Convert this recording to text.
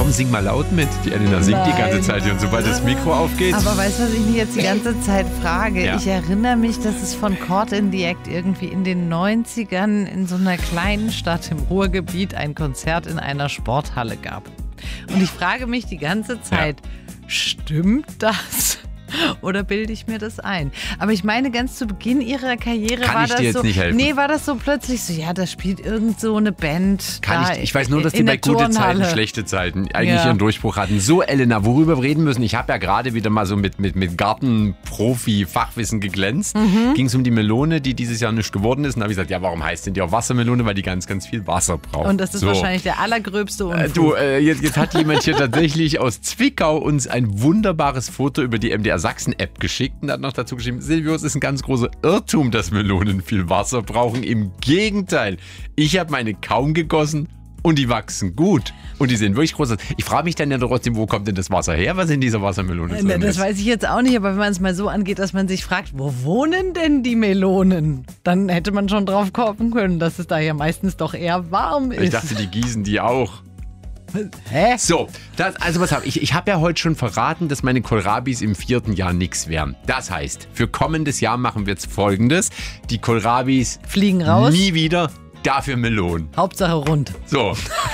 Komm, sing mal laut mit. Die Elena singt die ganze Zeit hier und sobald das Mikro aufgeht. Aber weißt du, was ich mich jetzt die ganze Zeit frage? Ja. Ich erinnere mich, dass es von Caught in the Act irgendwie in den 90ern in so einer kleinen Stadt im Ruhrgebiet ein Konzert in einer Sporthalle gab. Und ich frage mich die ganze Zeit, stimmt das? Oder bilde ich mir das ein? Aber ich meine, ganz zu Beginn ihrer Karriere Kann war ich das dir jetzt so. nicht helfen? Nee, war das so plötzlich so, ja, da spielt irgend so eine Band. Ich weiß nur, dass die bei gute Zeiten, schlechte Zeiten eigentlich ihren Durchbruch hatten. So, Elena, worüber wir reden müssen, ich habe ja gerade wieder mal so mit Gartenprofi-Fachwissen geglänzt. Ging es um die Melone, die dieses Jahr nicht geworden ist. Und da habe ich gesagt, ja, warum heißt denn die auch Wassermelone? Weil die ganz, ganz viel Wasser braucht. Und das ist wahrscheinlich der allergröbste Unfug. Jetzt hat jemand hier tatsächlich aus Zwickau uns ein wunderbares Foto über die MDR Sachsen-App geschickt und hat noch dazu geschrieben, Silvio, es ist ein ganz großer Irrtum, dass Melonen viel Wasser brauchen. Im Gegenteil, ich habe meine kaum gegossen und die wachsen gut. Und die sind wirklich groß. Ich frage mich dann ja trotzdem, wo kommt denn das Wasser her, was in dieser Wassermelone drin ist? Das weiß ich jetzt auch nicht, aber wenn man es mal so angeht, dass man sich fragt, wo wohnen denn die Melonen? Dann hätte man schon drauf kommen können, dass es da ja meistens doch eher warm ist. Ich dachte, die gießen die auch. Hä? So, also was habe ich? Ich habe ja heute schon verraten, dass meine Kohlrabis im 4. Jahr nichts wären. Das heißt, für kommendes Jahr machen wir jetzt Folgendes. Die Kohlrabis Fliegen raus. Nie wieder, dafür Melonen. Hauptsache rund. So,